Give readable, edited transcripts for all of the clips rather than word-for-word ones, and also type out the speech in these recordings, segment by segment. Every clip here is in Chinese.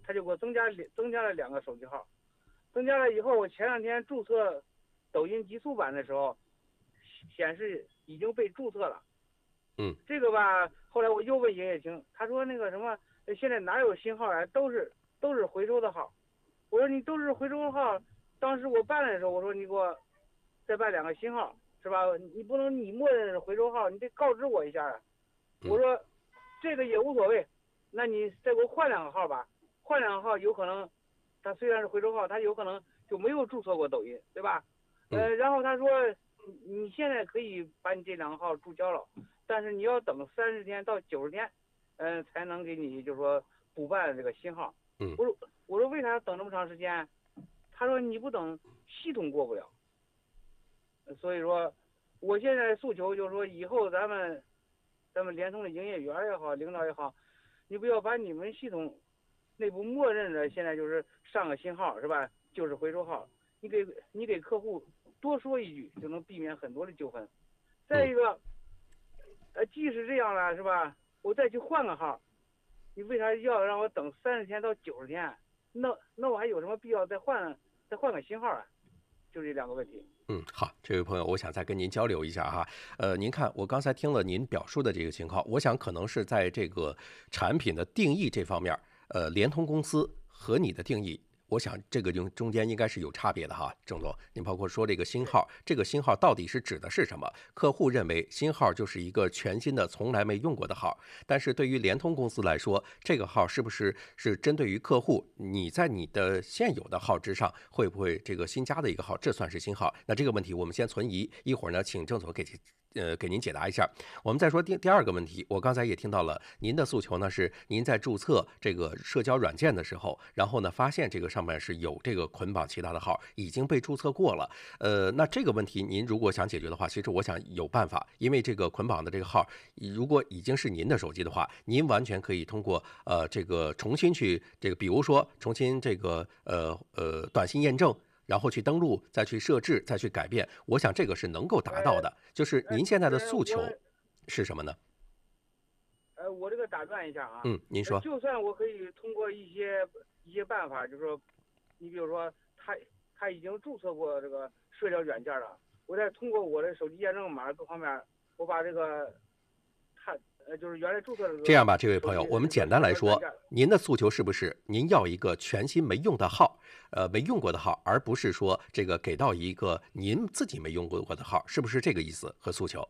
他就给我增加了2个手机号，增加了以后，我前2天注册抖音极速版的时候，显示已经被注册了。这个吧，后来我又问营业厅，他说那个什么，现在哪有新号啊，都是回收的号。我说你都是回收号，当时我办的时候，我说你给我再办2个新号，是吧？你不能你默认是回收号，你得告知我一下啊。我说这个也无所谓，那你再给我换2个号吧，换2个号有可能，他虽然是回收号，他有可能就没有注册过抖音，对吧？然后他说你现在可以把你这2个号注销了，但是你要等30天到90天，才能给你就是说补办这个新号。我说为啥等这么长时间？他说你不等系统过不了。所以说，我现在诉求就是说，以后咱们联通的营业员也好，领导也好，你不要把你们系统内部默认的现在就是上个新号是吧？就是回收号，你给客户多说一句，就能避免很多的纠纷。再一个，即使这样了是吧？我再去换个号，你为啥要让我等30天到90天？那我还有什么必要再换个新号啊？就这2个问题。 好，这位朋友，我想再跟您交流一下哈。您看，我刚才听了您表述的这个情况，我想可能是在这个产品的定义这方面，联通公司和你的定义，我想这个中间应该是有差别的哈，郑总，您包括说这个新号，这个新号到底是指的是什么？客户认为新号就是一个全新的、从来没用过的号，但是对于联通公司来说，这个号是不是针对于客户？你在你的现有的号之上，会不会这个新加的一个号，这算是新号？那这个问题我们先存疑，一会儿呢，请郑总给您解答一下。我们再说第2个问题，我刚才也听到了您的诉求呢，是您在注册这个社交软件的时候，然后呢发现这个上面是有这个捆绑其他的号已经被注册过了。那这个问题您如果想解决的话，其实我想有办法，因为这个捆绑的这个号如果已经是您的手机的话，您完全可以通过这个重新去这个，比如说重新这个短信验证。然后去登录，再去设置，再去改变，我想这个是能够达到的。就是您现在的诉求是什么呢？ 我这个打断一下啊。 您说。 就算我可以通过一些办法，就是说，你比如说他已经注册过这个社交软件了，我再通过我的手机验证码各方面，我把这个就是原来注册的这样吧，这位朋友，我们简单来说，您的诉求是不是您要一个全新没用的号，没用过的号，而不是说这个给到一个您自己没用过的号，是不是这个意思和诉求？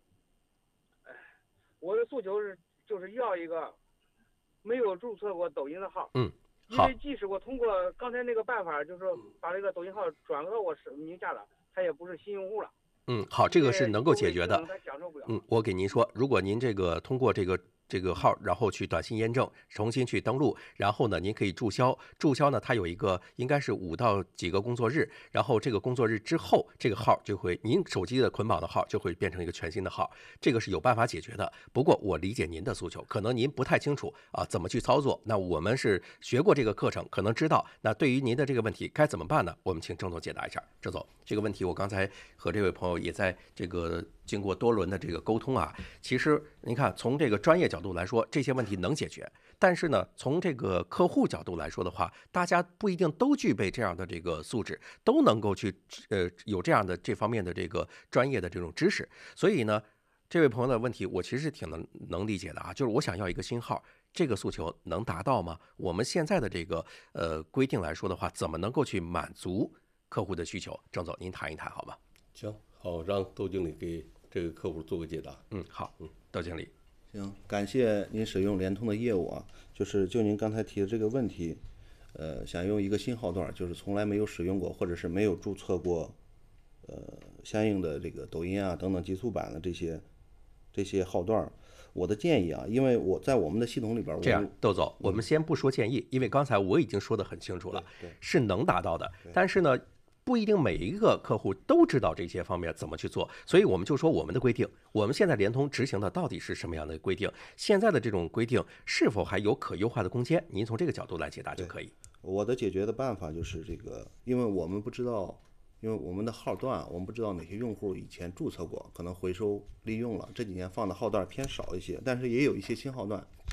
我的诉求就是要一个没有注册过抖音的号。 好。 因为即使我通过刚才那个办法，就是把这个抖音号转到我名下了，它也不是新用户了。 好，这个是能够解决的。 享受不了。 我给您说，如果您这个通过这个号，然后去短信验证，重新去登录，然后呢，您可以注销。注销呢，它有一个应该是5到几个工作日，然后这个工作日之后，这个号就会您手机的捆绑的号就会变成一个全新的号，这个是有办法解决的。不过我理解您的诉求，可能您不太清楚怎么去操作。那我们是学过这个课程，可能知道。那对于您的这个问题该怎么办呢？我们请郑总解答一下。郑总，这个问题我刚才和这位朋友也在这个经过多轮的这个沟通啊，其实您看从这个专业角度来说，这些问题能解决，但是呢，从这个客户角度来说的话，大家不一定都具备这样的这个素质，都能够去有这样的这方面的这个专业的这种知识。所以呢，这位朋友的问题我其实是挺能理解的啊，就是我想要一个新号，这个诉求能达到吗？我们现在的这个规定来说的话，怎么能够去满足客户的需求？郑总，您谈一谈好吗？ 行，好，让窦经理给这个客户做个解答。 好，窦经理。 行，感谢您使用联通的业务啊，就您刚才提的这个问题，想用一个新号段，就是从来没有使用过或者是没有注册过，相应的这个抖音啊等等极速版的这些号段，我的建议啊，因为我在我们的系统里边， 这样，窦总，我们先不说建议，因为刚才我已经说得很清楚了，是能达到的，但是呢，不一定每一个客户都知道这些方面怎么去做，所以我们就说我们的规定，我们现在联通执行的到底是什么样的规定？现在的这种规定是否还有可优化的空间？您从这个角度来解答就可以。 我的解决的办法就是这个，因为我们不知道，因为我们的号段，我们不知道哪些用户以前注册过，可能回收利用了，这几年放的号段偏少一些，但是也有一些新号段，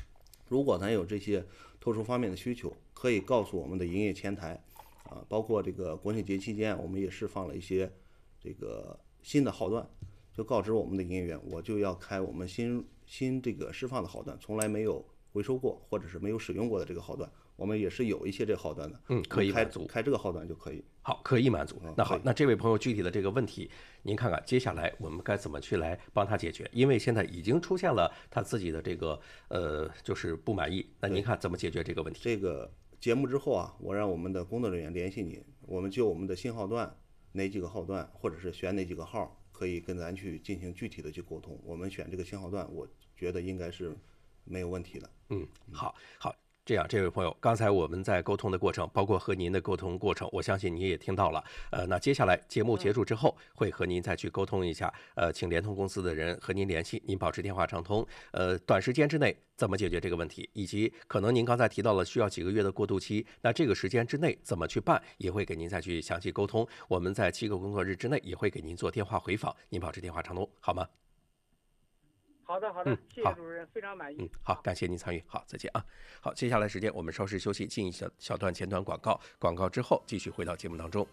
如果咱有这些特殊方面的需求，可以告诉我们的营业前台啊，包括这个国庆节期间，我们也释放了一些这个新的号段，就告知我们的营业员，我就要开我们新这个释放的号段，从来没有回收过或者是没有使用过的这个号段，我们也是有一些这个号段的， 可以满足， 开这个号段就可以。 好，可以满足。那好，那这位朋友具体的这个问题，您看看接下来我们该怎么去来帮他解决？因为现在已经出现了他自己的这个就是不满意，那您看怎么解决这个问题？ 这个节目之后啊，我让我们的工作人员联系你，我们就我们的新号段哪几个号段，或者是选哪几个号，可以跟咱去进行具体的去沟通。我们选这个新号段，我觉得应该是没有问题的。 好。这样，这位朋友，刚才我们在沟通的过程，包括和您的沟通过程，我相信你也听到了。那接下来节目结束之后，会和您再去沟通一下。请联通公司的人和您联系，您保持电话畅通。短时间之内怎么解决这个问题，以及可能您刚才提到了需要几个月的过渡期，那这个时间之内怎么去办，也会给您再去详细沟通。我们在7个工作日之内也会给您做电话回访，您保持电话畅通，好吗？ 好的，谢谢主任，非常满意。 好，感谢您参与，好，再见啊。好，接下来时间我们稍事休息，进一小段前段广告，广告之后继续回到节目当中。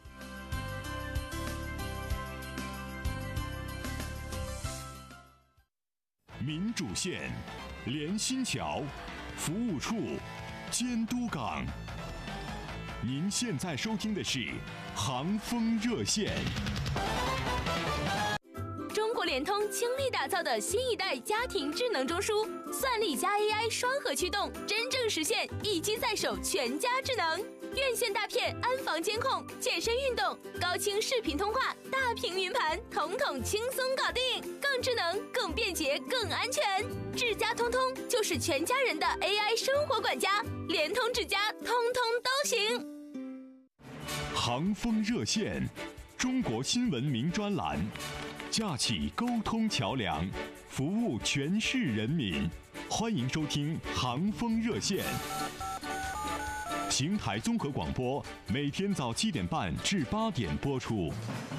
民主线、联新桥、服务处、监督岗。您现在收听的是航风热线。 中国联通倾力打造的新一代家庭智能中枢，算力加 AI 双核驱动，真正实现一机在手全家智能。院线大片安防监控、健身运动、高清视频通话、大屏云盘，统统轻松搞定，更智能、更便捷、更安全。智家通通就是全家人的 AI 生活管家，联通智家通通都行。 航风热线，中国新闻名专栏。架起沟通桥梁，服务全市人民。欢迎收听航风热线。邢台综合广播每天早7点半至8点播出。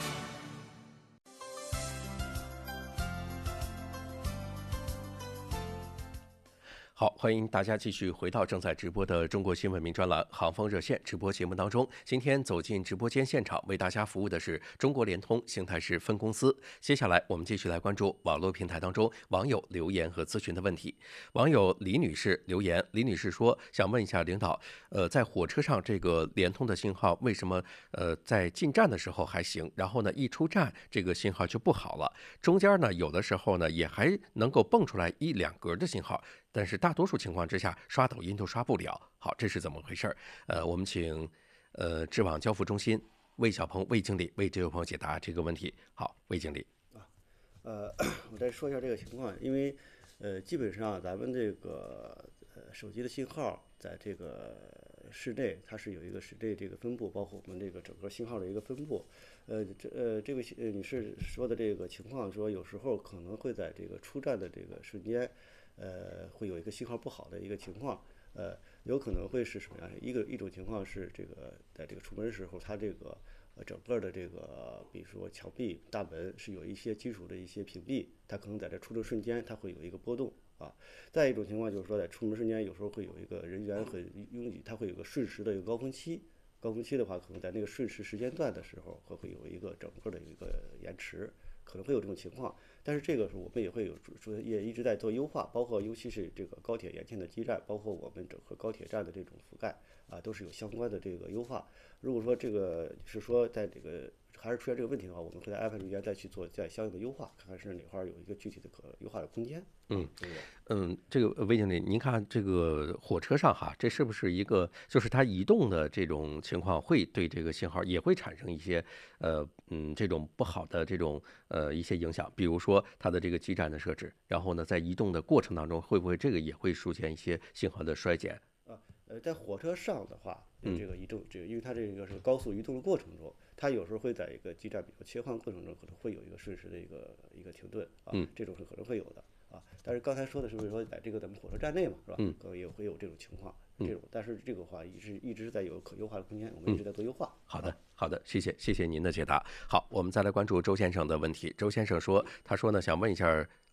好，欢迎大家继续回到正在直播的中国新闻名专栏航风热线直播节目当中。今天走进直播间现场为大家服务的是中国联通邢台市分公司。接下来我们继续来关注网络平台当中网友留言和咨询的问题。网友李女士留言，李女士说想问一下领导，在火车上这个联通的信号为什么在进站的时候还行，然后呢一出站这个信号就不好了，中间呢有的时候呢也还能够蹦出来1-2格的信号，但是大多数情况之下刷抖音都刷不了。好，这是怎么回事？我们请智网交付中心魏小鹏魏经理为这位朋友解答这个问题。好，魏经理。 我再说一下这个情况，因为基本上咱们这个手机的信号在这个市内它是有一个市内这个分布，包括我们这个整个信号的一个分布。这位女士说的这个情况，说有时候可能会在这个出站的这个瞬间。会有一个信号不好的一个情况，有可能会是什么样？一种情况是这个在这个出门的时候，它这个整个的这个，比如说墙壁、大门是有一些金属的一些屏蔽，它可能在这出车瞬间它会有一个波动啊。再一种情况就是说，在出门瞬间有时候会有一个人员很拥挤，它会有个瞬时的一个高峰期。高峰期的话，可能在那个瞬时时间段的时候，会有一个整个的一个延迟，可能会有这种情况。但是这个是我们也会有也一直在做优化，包括尤其是这个高铁沿线的基站，包括我们整个高铁站的这种覆盖啊，都是有相关的这个优化。如果说这个是说在这个还是出现这个问题的话，我们会在安排人员再去做相应的优化，看看是哪块有一个具体的可优化的空间。 这个魏经理，您看这个火车上哈，这是不是一个就是它移动的这种情况，会对这个信号也会产生一些这种不好的这种一些影响？比如说它的这个基站的设置，然后呢在移动的过程当中，会不会这个也会出现一些信号的衰减？ 在火车上的话，这个移动，因为它这个是高速移动的过程中，它有时候会在一个基站比如切换过程中，可能会有一个瞬时的一个停顿啊，这种是可能会有的啊。但是刚才说的是不是说在这个咱们火车站内嘛，是吧？可能也会有这种情况，但是这个话一直在有可优化的空间，我们一直在做优化。 好的，谢谢您的解答。好，我们再来关注周先生的问题。周先生说，他说呢，想问一下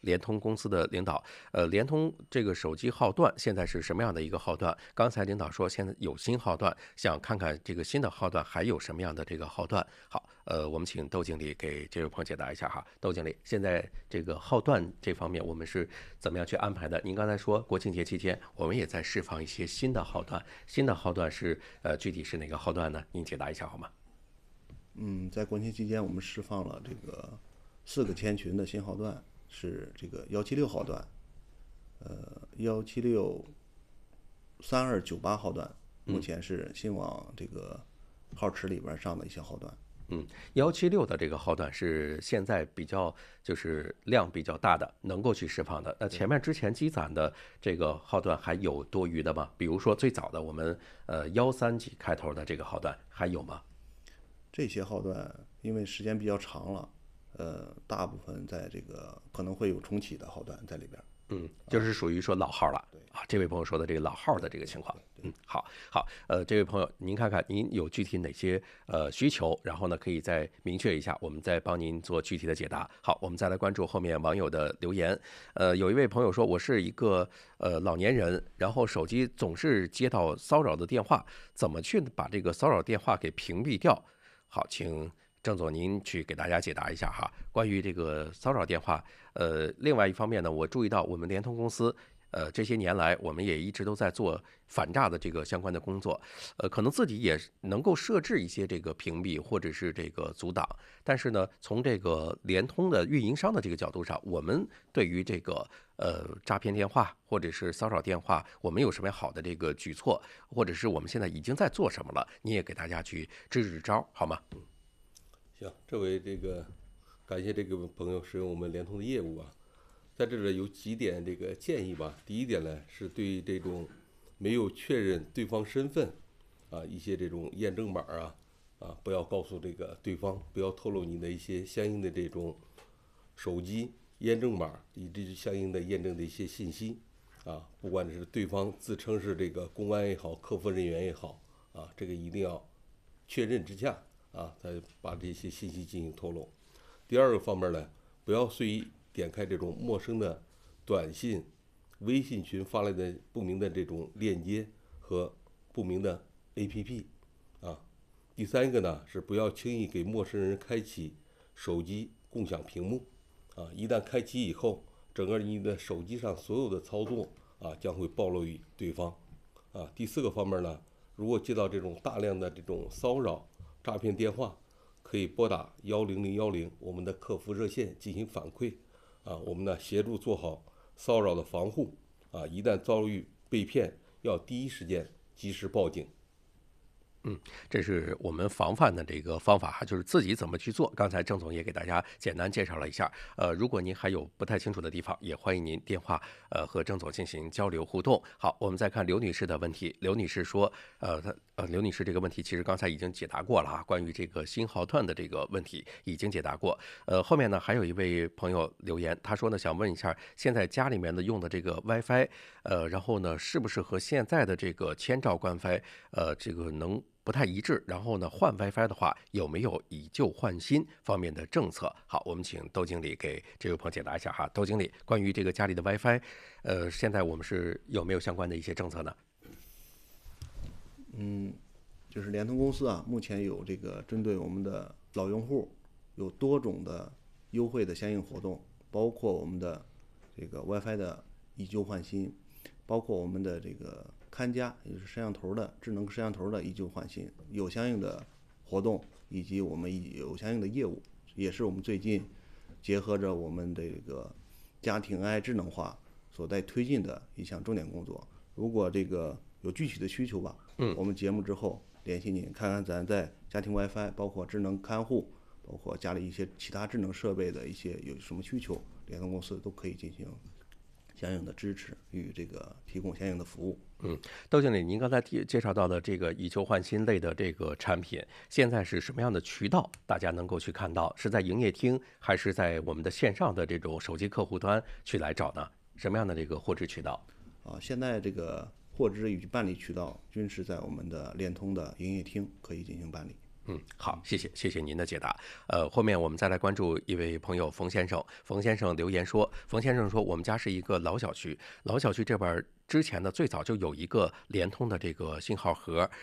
联通公司的领导。联通这个手机号段现在是什么样的一个号段？刚才领导说现在有新号段，想看看这个新的号段还有什么样的这个号段。好，我们请窦经理给这位朋友解答一下哈。窦经理，现在这个号段这方面我们是怎么样去安排的？您刚才说国庆节期间我们也在释放一些新的号段，新的号段是具体是哪个号段呢？您解答一下好吗？ 在国庆期间我们释放了这个4个千群的新号段，是这个176号段1763298号段，目前是新往这个号池里边上的一些号段。 176的这个号段是现在比较就是量比较大的，能够去释放的。那前面之前积攒的这个号段还有多余的吗？比如说最早的我们13几开头的这个号段还有吗？ 这些号段因为时间比较长了，大部分在这个可能会有重启的号段在里边。 就是属于说老号了。这位朋友说的这个老号的这个情况。好，这位朋友，您看看您有具体哪些需求，然后呢可以再明确一下，我们再帮您做具体的解答。好，我们再来关注后面网友的留言。有一位朋友说，我是一个老年人，然后手机总是接到骚扰的电话，怎么去把这个骚扰电话给屏蔽掉？好，请郑总您去给大家解答一下哈。关于这个骚扰电话，另外一方面呢，我注意到我们联通公司，这些年来我们也一直都在做反诈的这个相关的工作，可能自己也能够设置一些这个屏蔽或者是这个阻挡，但是呢，从这个联通的运营商的这个角度上，我们对于这个诈骗电话或者是骚扰电话，我们有什么好的这个举措，或者是我们现在已经在做什么了？你也给大家去支招好吗？ 行，这位这个感谢这个朋友使用我们联通的业务啊，在这里有几点这个建议吧。第一点呢，是对于这种没有确认对方身份啊，一些这种验证码啊，不要告诉这个对方，不要透露你的一些相应的这种手机验证码以及相应的验证的一些信息啊，不管是对方自称是这个公安也好，客服人员也好啊，这个一定要确认之下啊，再把这些信息进行透露。第二个方面呢，不要随意点开这种陌生的短信、微信群发来的不明的这种链接和不明的 APP 啊。第三个呢，是不要轻易给陌生人开启手机共享屏幕啊，一旦开启以后，整个你的手机上所有的操作啊将会暴露于对方啊。第四个方面呢，如果接到这种大量的这种骚扰诈骗电话，可以拨打10010我们的客服热线进行反馈啊，我们呢协助做好骚扰的防护啊，一旦遭遇被骗，要第一时间及时报警。 这是我们防范的这个方法哈，就是自己怎么去做。刚才郑总也给大家简单介绍了一下。如果您还有不太清楚的地方，也欢迎您电话和郑总进行交流互动。好，我们再看刘女士的问题。刘女士说，刘女士这个问题其实刚才已经解答过了啊，关于这个新号段的这个问题已经解答过。后面呢还有一位朋友留言，他说呢想问一下，现在家里面的用的这个 WiFi，然后呢是不是和现在的这个千兆WiFi，这个能不太一致，然后呢换 WiFi 的话有没有以旧换新方面的政策？好，我们请窦经理给这位朋友解答一下哈。窦经理，关于这个家里的 WiFi，现在我们是有没有相关的一些政策呢？ 就是联通公司啊，目前有这个针对我们的老用户有多种的优惠的相应活动，包括我们的这个 WiFi 的以旧换新，包括我们的这个看家，也就是摄像头的智能摄像头的以旧换新，有相应的活动，以及我们有相应的业务，也是我们最近结合着我们这个家庭 AI 智能化所在推进的一项重点工作。如果这个有具体的需求吧，我们节目之后联系您，看看咱在家庭 WiFi， 包括智能看护，包括家里一些其他智能设备的一些有什么需求，联通公司都可以进行相应的支持与这个提供相应的服务。 窦经理，您刚才介绍到的这个以旧换新类的这个产品，现在是什么样的渠道大家能够去看到？是在营业厅，还是在我们的线上的这种手机客户端去来找呢？什么样的这个获知渠道？ 现在这个获知与办理渠道均是在我们的联通的营业厅可以进行办理。 好，谢谢您的解答。后面我们再来关注一位朋友冯先生。冯先生留言说，我们家是一个老小区，这边之前呢最早就有一个联通的这个信号盒，